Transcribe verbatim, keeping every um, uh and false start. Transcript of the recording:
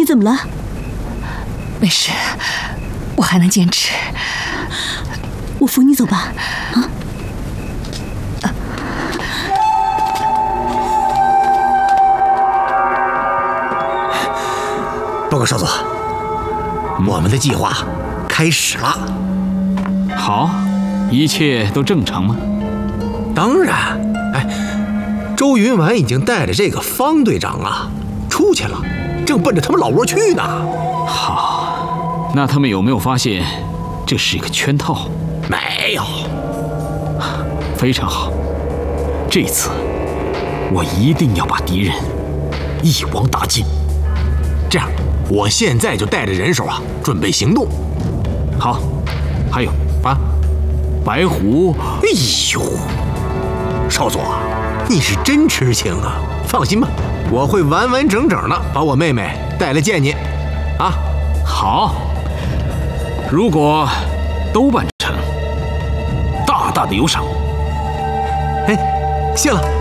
怎么了？ 没事，我还能坚持。 我扶你走吧。啊！ 报告少佐，我们的计划开始了。 好，一切都正常吗？ 当然。哎，周云婉已经带着这个方队长啊出去了，正奔着他们老窝去呢。 好，那他们有没有发现这是一个圈套？ 没有。 非常好，这次我一定要把敌人一网打尽。 这样，我现在就带着人手啊，准备行动。 好，还有啊， 白狐。 哎呦，少佐，你是真痴情啊！放心吧，我会完完整整的把我妹妹带来见你。啊， 好，如果都办成，大大的有赏。 哎，谢了。